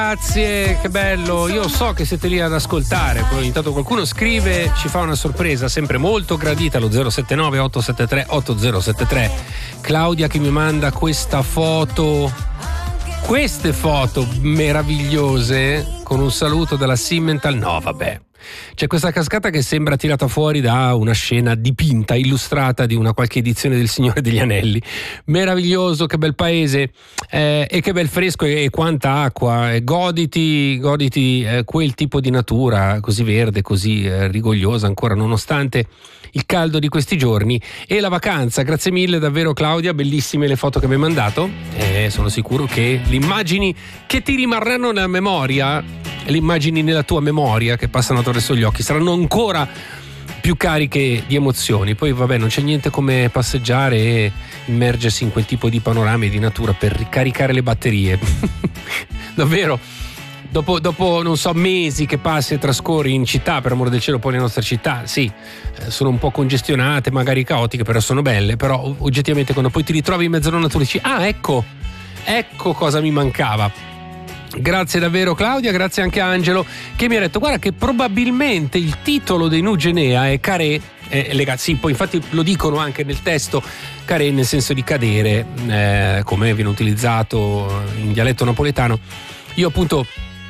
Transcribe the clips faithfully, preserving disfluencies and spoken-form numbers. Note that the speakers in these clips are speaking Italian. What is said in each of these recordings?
Grazie, che bello. Io so che siete lì ad ascoltare, poi ogni tanto qualcuno scrive, ci fa una sorpresa sempre molto gradita allo zero sette nove otto sette tre otto zero sette tre. Claudia che mi manda questa foto, queste foto meravigliose con un saluto dalla Simmental. No, vabbè. C'è questa cascata che sembra tirata fuori da una scena dipinta, illustrata di una qualche edizione del Signore degli Anelli. Meraviglioso, che bel paese, eh, e che bel fresco e, e quanta acqua. E goditi, goditi eh, quel tipo di natura così verde, così eh, rigogliosa ancora nonostante il caldo di questi giorni e la vacanza. Grazie mille davvero Claudia, bellissime le foto che mi hai mandato e sono sicuro che le immagini che ti rimarranno nella memoria, le immagini nella tua memoria che passano attraverso gli occhi saranno ancora più cariche di emozioni. Poi vabbè, non c'è niente come passeggiare e immergersi in quel tipo di panorami di natura per ricaricare le batterie. Davvero, dopo, dopo non so mesi che passi e trascorri in città, per amore del cielo, poi le nostre città sì, sono un po' congestionate, magari caotiche, però sono belle. Però oggettivamente quando poi ti ritrovi in mezzo alla natura dici ah ecco, ecco cosa mi mancava. Grazie davvero Claudia, grazie anche a Angelo che mi ha detto guarda che probabilmente il titolo dei Nugenea è Caré, eh, legato, sì, poi infatti lo dicono anche nel testo, Caré nel senso di cadere, eh, come viene utilizzato in dialetto napoletano. Io appunto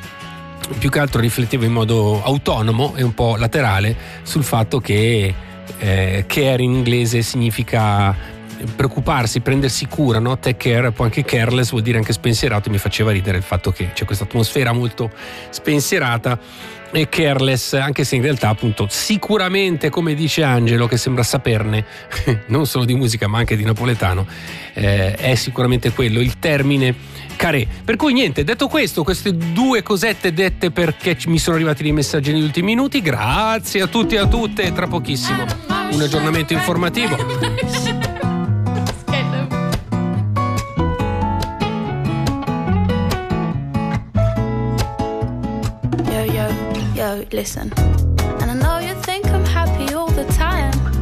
più che altro riflettevo in modo autonomo e un po' laterale sul fatto che eh, care in inglese significa preoccuparsi, prendersi cura, no? Take care, poi anche careless vuol dire anche spensierato, e mi faceva ridere il fatto che c'è questa atmosfera molto spensierata e careless, anche se in realtà appunto sicuramente, come dice Angelo che sembra saperne non solo di musica ma anche di napoletano, eh, è sicuramente quello il termine caré. Per cui niente, detto questo, queste due cosette dette perché mi sono arrivati dei messaggi negli ultimi minuti, grazie a tutti e a tutte, tra pochissimo un aggiornamento informativo. Listen, and I know you think I'm happy all the time.